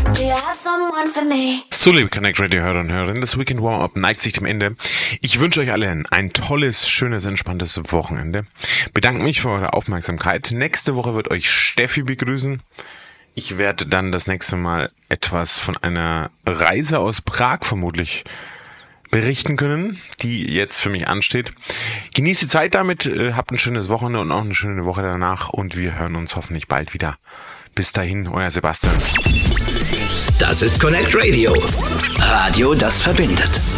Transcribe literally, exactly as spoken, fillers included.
Do you have someone for me? So, liebe Connect Radio Hörer und Hörerinnen, das Weekend Warm-Up neigt sich dem Ende. Ich wünsche euch allen ein tolles, schönes, entspanntes Wochenende. Bedanke mich für eure Aufmerksamkeit. Nächste Woche wird euch Steffi begrüßen. Ich werde dann das nächste Mal etwas von einer Reise aus Prag vermutlich berichten können, die jetzt für mich ansteht. Genießt die Zeit damit, habt ein schönes Wochenende und auch eine schöne Woche danach und wir hören uns hoffentlich bald wieder. Bis dahin, euer Sebastian. Das ist Connect Radio. Radio, das verbindet.